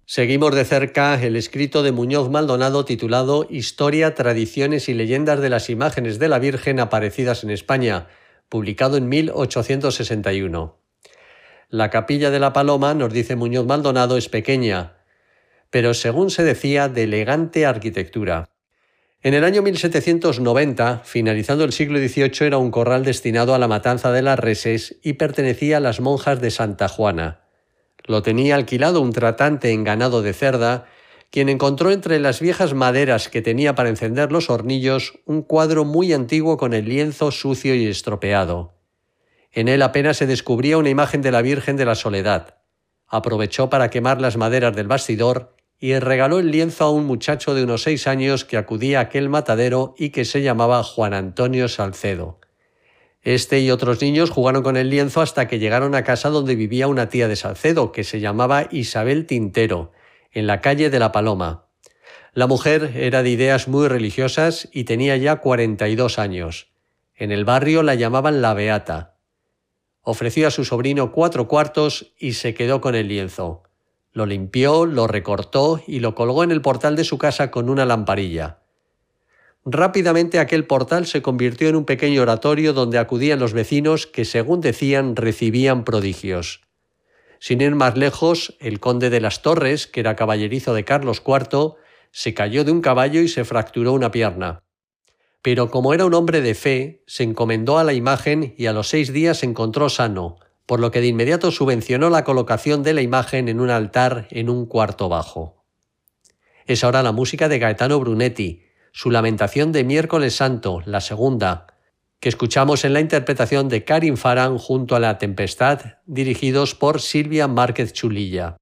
Seguimos de cerca el escrito de Muñoz Maldonado titulado Historia, tradiciones y leyendas de las imágenes de la Virgen aparecidas en España, publicado en 1861. La capilla de la Paloma, nos dice Muñoz Maldonado, es pequeña, pero según se decía, de elegante arquitectura. En el año 1790, finalizando el siglo XVIII, era un corral destinado a la matanza de las reses y pertenecía a las monjas de Santa Juana. Lo tenía alquilado un tratante en ganado de Cerda, quien encontró entre las viejas maderas que tenía para encender los hornillos un cuadro muy antiguo con el lienzo sucio y estropeado. En él apenas se descubría una imagen de la Virgen de la Soledad. Aprovechó para quemar las maderas del bastidor y regaló el lienzo a un muchacho de unos 6 años que acudía a aquel matadero y que se llamaba Juan Antonio Salcedo. Este y otros niños jugaron con el lienzo hasta que llegaron a casa donde vivía una tía de Salcedo, que se llamaba Isabel Tintero, en la calle de la Paloma. La mujer era de ideas muy religiosas y tenía ya 42 años. En el barrio la llamaban la Beata. Ofreció a su sobrino 4 cuartos y se quedó con el lienzo. Lo limpió, lo recortó y lo colgó en el portal de su casa con una lamparilla. Rápidamente aquel portal se convirtió en un pequeño oratorio donde acudían los vecinos que, según decían, recibían prodigios. Sin ir más lejos, el conde de las Torres, que era caballerizo de Carlos IV, se cayó de un caballo y se fracturó una pierna. Pero como era un hombre de fe, se encomendó a la imagen y a los 6 días se encontró sano, por lo que de inmediato subvencionó la colocación de la imagen en un altar en un cuarto bajo. Es ahora la música de Gaetano Brunetti, su Lamentación de Miércoles Santo, la segunda, que escuchamos en la interpretación de Karin Farhan junto a La Tempestad, dirigidos por Silvia Márquez Chulilla.